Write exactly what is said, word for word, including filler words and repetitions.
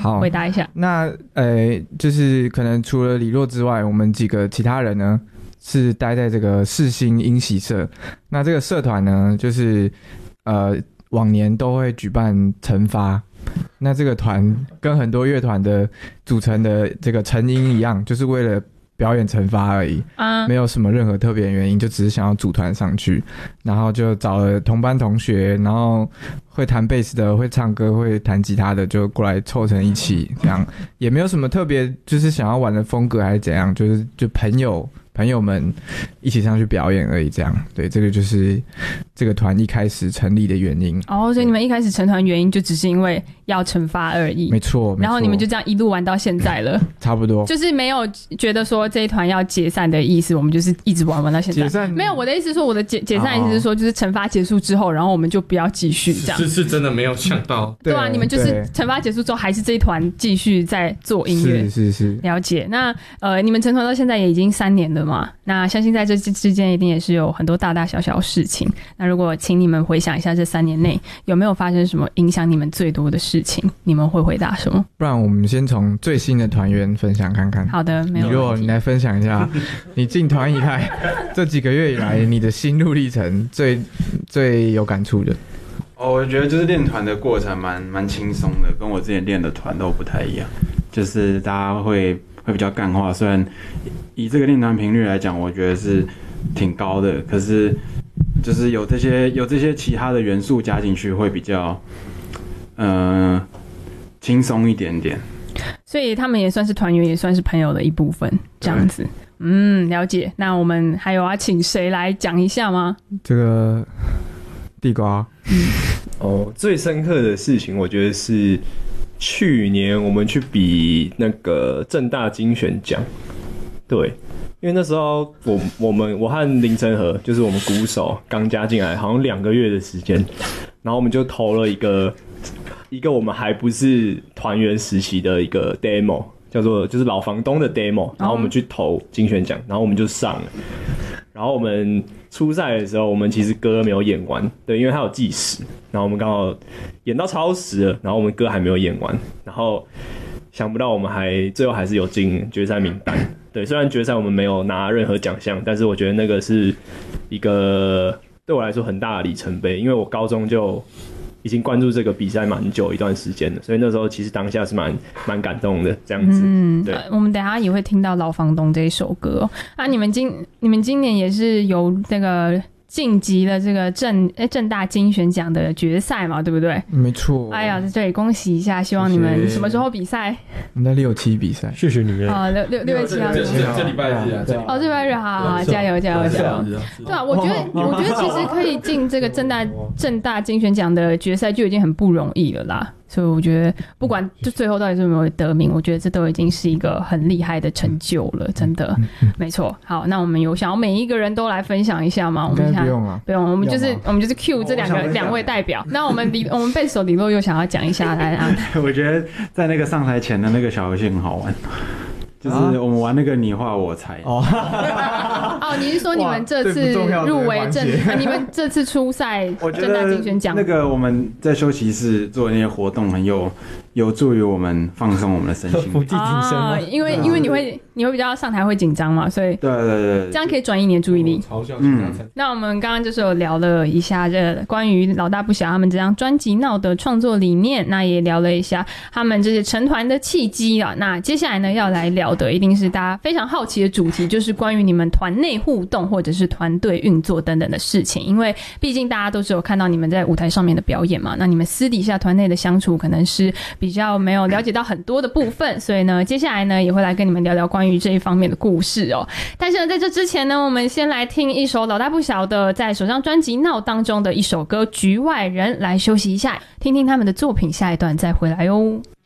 好， 回答一下。 那呃，就是可能除了李洛之外，我们几个其他人呢是待在这个世新英喜社。那这个社团呢，就是呃往年都会举办惩罚。那这个团跟很多乐团的组成的这个成因一样，就是为了表演惩罚而已，啊，没有什么任何特别的原因，就只是想要组团上去，然后就找了同班同学，然后会弹贝斯的、会唱歌、会弹吉他的，就过来凑成一起，这样也没有什么特别，就是想要玩的风格还是怎样，就是就朋友朋友们一起上去表演而已，这样。对，这个就是这个团一开始成立的原因。 哦，所以你们一开始成团原因就只是因为要惩罚而已。 没错， 然后你们就这样一路玩到现在了。 差不多。就是没有觉得说这一团要解散的意思，我们就是一直玩玩到现在。 解散没有，我的意思是说，我的解解散意思是说，就是惩罚结束之后，然后我们就不要继续这样。 是是真的没有想到。 对啊，你们就是惩罚结束之后，还是这一团继续在做音乐。 是是是。 了解。那呃，你们成团到现在也已经三年了嘛？那相信在这之间一定也是有很多大大小小的事情。那如果请你们回想一下这三年内有没有发生什么影响你们最多的事情，你们会回答什么？ 不然我们先从最新的团员分享看看。 好的，没有问题。 你如果你来分享一下你进团以来这几个月以来你的心路历程最最有感触的。 哦，我觉得就是练团的过程蛮蛮轻松的，跟我之前练的团都不太一样，就是大家会会比较干化，虽然以这个练团频率来讲，我觉得是挺高的，可是就是有这些有这些其他的元素加进去，会比较呃轻松一点点。 所以他们也算是团员，也算是朋友的一部分，这样子。嗯，了解。那我们还有要请谁来讲一下吗？ 这个地瓜。 嗯，哦，最深刻的事情，我觉得是去年我们去比那个政大金选奖，对。因为那时候我我们我和林承和就是我们鼓手刚加进来，好像两个月的时间，然后我们就投了一个一个我们还不是团员时期的一个 demo， 叫做就是老房东的 demo， 然后我们去投金选奖，然后我们就上了。然后我们初赛的时候，我们其实歌没有演完，对，因为它有计时，然后我们刚好演到超时了，然后我们歌还没有演完，然后想不到我们还最后还是有进决赛名单。对，虽然决赛我们没有拿任何奖项，但是我觉得那个是一个对我来说很大的里程碑，因为我高中就已经关注这个比赛蛮久一段时间了，所以那时候其实当下是蛮蛮感动的这样子。 嗯，对，我们等一下也会听到《老房东》这一首歌哦。啊，你们今你们今年也是有那个晋级了这个政诶政大金选奖的决赛嘛，对不对？ 没错。 哎呀，在这里恭喜一下，希望你们什么时候比赛？ 我们在六七比赛， 谢谢你们。 啊，六六六月七号， 这这礼拜日啊， 哦，这礼拜日，好好好，加油加油加油！对啊，我觉得我觉得其实可以进这个政大政大金选奖的决赛就已经很不容易了啦。所以我觉得不管就最后到底是有没有得名，我觉得这都已经是一个很厉害的成就了，真的。没错。好，那我们有想要每一个人都来分享一下吗？我们不用啊， 不用，我们就是我们就是 Q 这两个两位代表。那我们李我们贝斯手李洛又想要讲一下来啊。 我觉得在那个上台前的那个小游戏很好玩。就是我们玩那个你画我猜哦， 哦，你是说你们这次入围正、啊，你们这次初赛政大金选奖？ 那个我们在休息室做那些活动很有有助于我们放松我们的身心， 伏地挺身啊，因为因为你会你会比较上台会紧张嘛，所以对对对， 这样可以转移你的注意力。 嗯， 那我们刚刚就是有聊了一下这关于老大不小他们这张专辑闹的创作理念，那也聊了一下他们这些成团的契机啊。那接下来呢要来聊的一定是大家非常好奇的主题，就是关于你们团内互动或者是团队运作等等的事情。因为毕竟大家都是有看到你们在舞台上面的表演嘛，那你们私底下团内的相处可能是比较没有了解到很多的部分，所以呢接下来呢也会来跟你们聊聊关于这一方面的故事哦。但是呢在这之前呢，我们先来听一首老大不小的在首张专辑《闹》当中的一首歌《局外人》，来休息一下，听听他们的作品，下一段再回来哦。